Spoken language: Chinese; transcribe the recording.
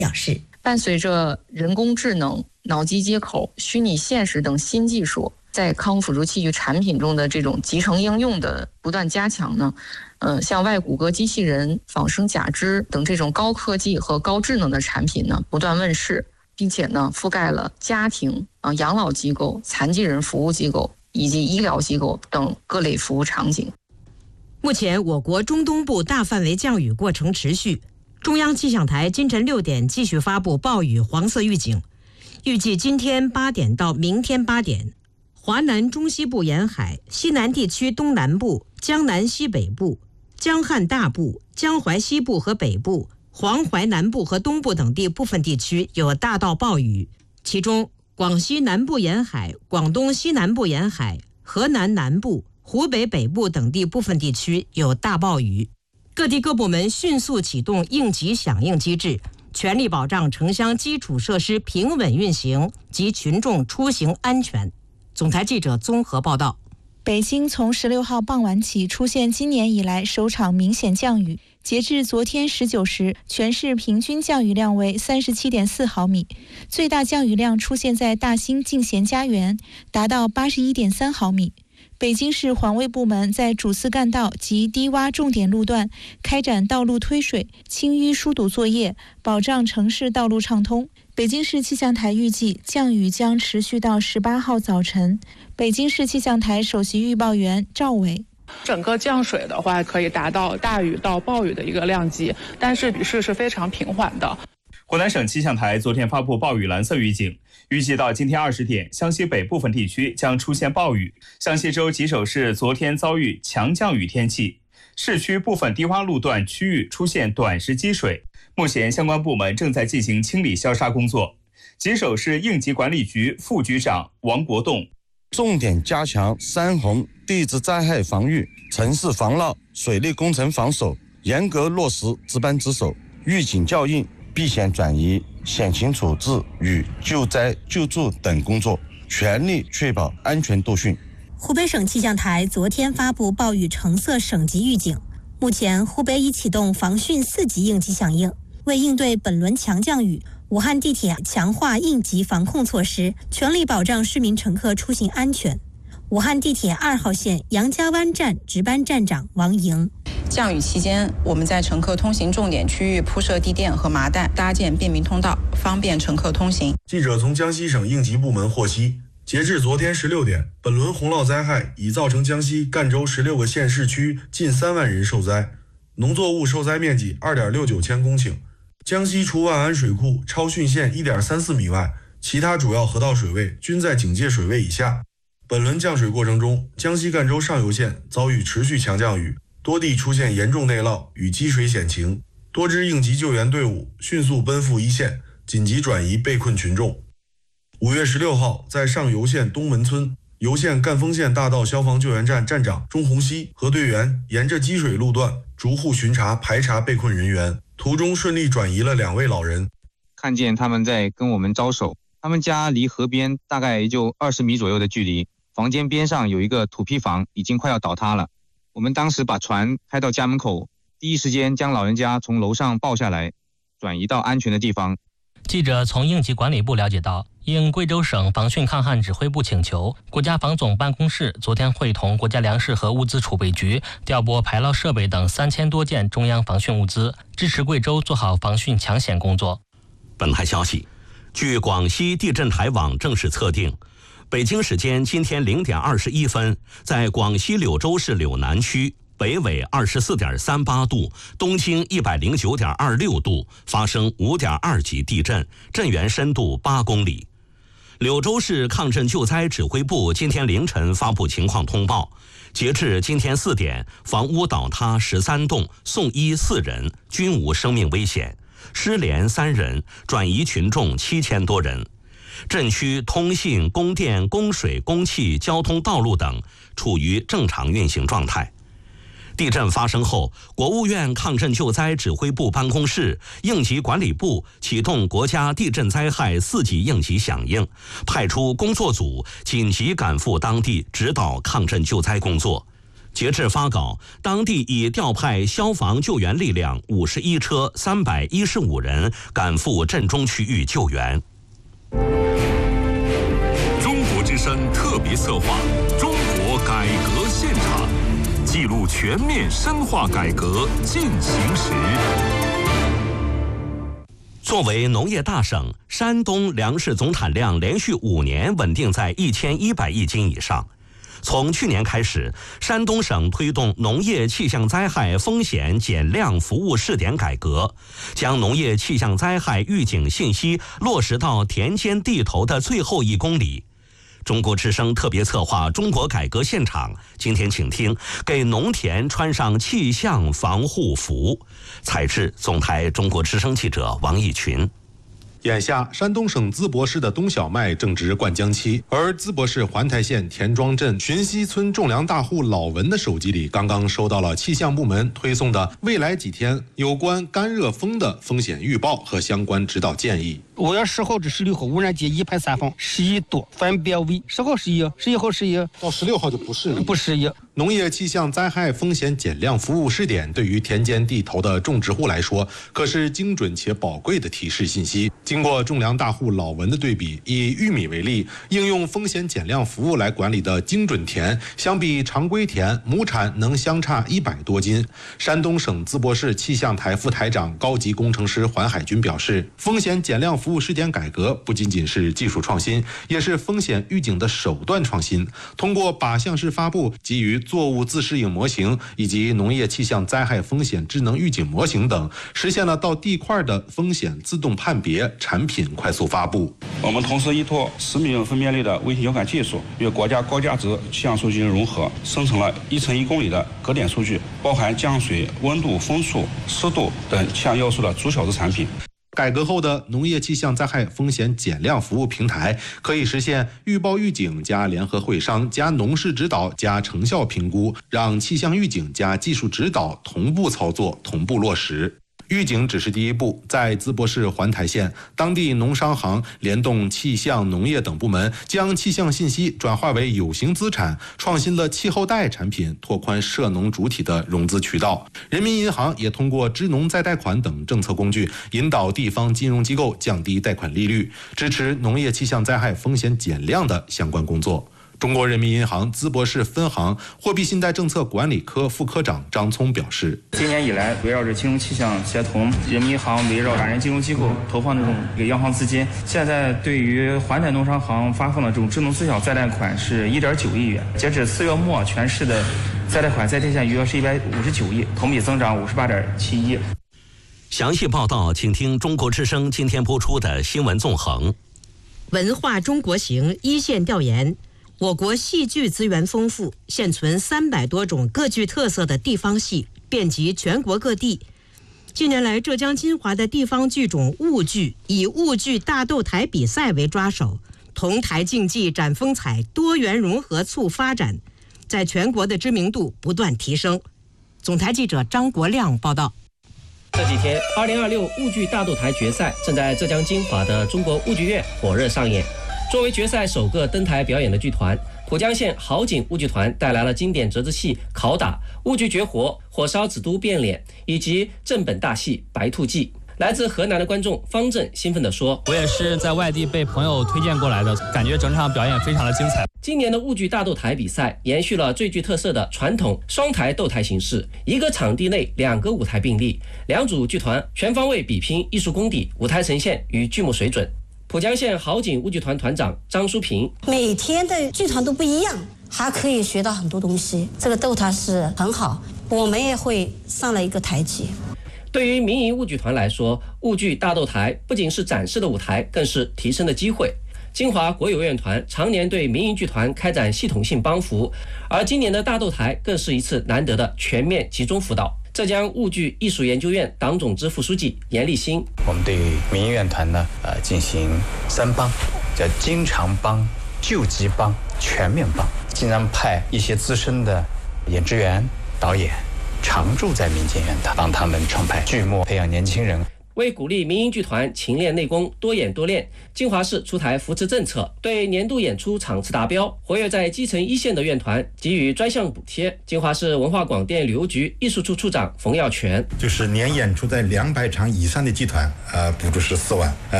表示， 伴随着人工智能、脑机接口、虚拟现实等新技术在康复辅助器具产品中的这种集成应用的不断加强呢，像外骨骼机器人、仿生假肢等这种高科技和高智能的产品呢不断问世，并且呢覆盖了家庭、养老机构、残疾人服务机构以及医疗机构等各类服务场景。 目前我国中东部大范围降雨过程持续，中央气象台今晨6点继续发布暴雨黄色预警，预计今天8点到明天8点，华南中西部沿海、西南地区东南部、江南西北部、江汉大部、江淮西部和北部、黄淮南部和东部等地部分地区有大到暴雨，其中广西南部沿海、广东西南部沿海、河南南部、湖北北部等地部分地区有大暴雨。各地各部门迅速启动应急响应机制，全力保障城乡基础设施平稳运行及群众出行安全。总台记者综合报道。 北京从16号傍晚起出现今年以来首场明显降雨，截至昨天19时，全市平均降雨量为37.4毫米，最大降雨量出现在大兴进贤家园，达到81.3毫米。北京市环卫部门在主次干道及低洼重点路段开展道路推水、清淤疏堵作业，保障城市道路畅通。北京市气象台预计降雨将持续到18号早晨。北京市气象台首席预报员赵伟， 整个降水的话可以达到大雨到暴雨的一个量级，但是雨势是非常平缓的。 湖南省气象台昨天发布暴雨蓝色预警，预计到今天20点，湘西北部分地区将出现暴雨。湘西州吉首市昨天遭遇强降雨天气，市区部分低洼路段区域出现短时积水，目前相关部门正在进行清理消杀工作。吉首市应急管理局副局长王国栋， 重点加强山洪地质灾害防御、城市防涝、水利工程防守，严格落实值班值守、预警校应、避险转移、险情处置与救灾救助等工作，全力确保安全度汛。 湖北省气象台昨天发布暴雨橙色省级预警，目前湖北已启动防汛4级应急响应，为应对本轮强降雨，武汉地铁强化应急防控措施，全力保障市民乘客出行安全。武汉地铁2号线杨家湾站值班站长王莹， 降雨期间，我们在乘客通行重点区域铺设地垫和麻袋，搭建便民通道，方便乘客通行。 记者从江西省应急部门获悉，截至昨天16点，本轮洪涝灾害已造成江西赣州16个县市区近3万人受灾，农作物受灾面积2.69千公顷。江西除万安水库超汛线1.34米外，其他主要河道水位均在警戒水位以下。本轮降水过程中，江西赣州上游县遭遇持续强降雨，多地出现严重内涝与积水险情，多支应急救援队伍迅速奔赴一线，紧急转移被困群众。5月16号，在上游县东门村，油县赣丰县大道消防救援站站长钟洪熙和队员沿着积水路段逐户巡查排查被困人员，途中顺利转移了2位老人。 看见他们在跟我们招手，他们家离河边大概也就20米左右的距离，房间边上有一个土坯房，已经快要倒塌了。我们当时把船开到家门口，第一时间将老人家从楼上抱下来，转移到安全的地方。 记者从应急管理部了解到，应贵州省防汛抗旱指挥部请求，国家防总办公室昨天会同国家粮食和物资储备局调拨排涝设备等3000多件中央防汛物资，支持贵州做好防汛抢险工作。 本台消息，据广西地震台网正式测定，北京时间今天0点21分，在广西柳州市柳南区北纬24.38度，东经109.26度发生5.2级地震，震源深度8公里。柳州市抗震救灾指挥部今天凌晨发布情况通报，截至今天4点，房屋倒塌13栋，送医4人，均无生命危险，失联3人，转移群众7000多人。震区通信、供电、供水、供气、交通道路等处于正常运行状态。地震发生后，国务院抗震救灾指挥部办公室、应急管理部启动国家地震灾害4级应急响应，派出工作组紧急赶赴当地指导抗震救灾工作。 截至发稿，当地已调派消防救援力量51车315人赶赴震中区域救援。 中国之声特别策划《中国改革现场》，记录全面深化改革进行时。 作为农业大省，山东粮食总产量连续5年稳定在1100亿斤以上。从去年开始，山东省推动农业气象灾害风险减量服务试点改革，将农业气象灾害预警信息落实到田间地头的最后1公里。中国之声特别策划《中国改革现场》，今天请听给农田穿上气象防护服。采制总台中国之声记者王义群。 眼下，山东省淄博市的冬小麦正值灌浆期，而淄博市环台县田庄镇寻溪村种粮大户老文的手机里刚刚收到了气象部门推送的未来几天有关干热风的风险预报和相关指导建议。 5月10号至16号，污染级一排3方11多，分别为10号11，11号11， 到16号就不适宜。 农业气象灾害风险减量服务试点对于田间地头的种植户来说，可是精准且宝贵的提示信息。经过种粮大户老文的对比，以玉米为例，应用风险减量服务来管理的精准田，相比常规田，亩产能相差100多斤。山东省淄博市气象台副台长、高级工程师环海军表示，风险减量服务试点改革不仅仅是技术创新，也是风险预警的手段创新。通过靶向式发布、基于作物自适应模型以及农业气象灾害风险智能预警模型等，实现了到地块的风险自动判别、产品快速发布。 我们同时依托10米分辨率的卫星遥感技术，与国家高价值气象数据融合，生成了1乘1公里的格点数据，包含降水、温度、风速、湿度等气象要素的逐小时产品。 改革后的农业气象灾害风险减量服务平台，可以实现预报预警加联合会商加农事指导加成效评估，让气象预警加技术指导同步操作、同步落实。预警只是第一步，在淄博市环台县，当地农商行联动气象、农业等部门，将气象信息转化为有形资产，创新了气候贷产品，拓宽涉农主体的融资渠道。人民银行也通过支农再贷款等政策工具，引导地方金融机构降低贷款利率，支持农业气象灾害风险减量的相关工作。中国人民银行淄博市分行货币信贷政策管理科副科长张聪表示， 今年以来，围绕着金融气象协同，人民银行围绕法人金融机构投放这种央行资金，现在对于环台农商行发放的这种支农自小再贷款是1.9亿元。截止4月末，全市的再贷款在贴现余额是159亿，同比增长58.7亿。 详细报道，请听中国之声今天播出的新闻纵横。 文化中国行一线调研。我国戏剧资源丰富，现存300多种各具特色的地方戏，遍及全国各地。近年来，浙江金华的地方剧种婺剧以婺剧大斗台比赛为抓手，同台竞技展风采，多元融合促发展，在全国的知名度不断提升。总台记者张国亮报道。 这几天，2026婺剧大斗台决赛正在浙江金华的中国婺剧院火热上演。作为决赛首个登台表演的剧团，浦江县好景婺剧团带来了经典折子戏《拷打》、婺剧绝活《火烧紫都变脸》以及正本大戏《白兔记》。来自河南的观众方正兴奋地说：“ 我也是在外地被朋友推荐过来的，感觉整场表演非常的精彩。” 今年的婺剧大斗台比赛延续了最具特色的传统双台斗台形式，一个场地内2个舞台并立，2组剧团全方位比拼艺术功底、舞台呈现与剧目水准。浦江县好景婺剧团团长张淑平： 每天的剧团都不一样，还可以学到很多东西，这个斗台是很好，我们也会上了一个台阶。 对于民营婺剧团来说，婺剧大斗台不仅是展示的舞台，更是提升的机会。金华国有院团常年对民营剧团开展系统性帮扶，而今年的大斗台更是一次难得的全面集中辅导。浙江婺剧艺术研究院党总支副书记严立新： 我们对民营院团呢，进行3帮，叫经常帮、救济帮、全面帮，经常派一些资深的演职员、导演常驻在民间院团，帮他们创排剧目，培养年轻人。 为鼓励民营剧团勤练内功、多演多练，金华市出台扶持政策，对年度演出场次达标、活跃在基层一线的院团给予专项补贴。金华市文化广电旅游局艺术处处长冯耀全： 就是年演出在200场以上的剧团，补助14万；